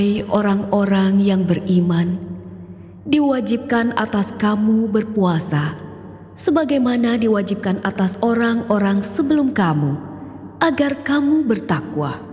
Hai orang-orang yang beriman, diwajibkan atas kamu berpuasa, sebagaimana diwajibkan atas orang-orang sebelum kamu, agar kamu bertakwa.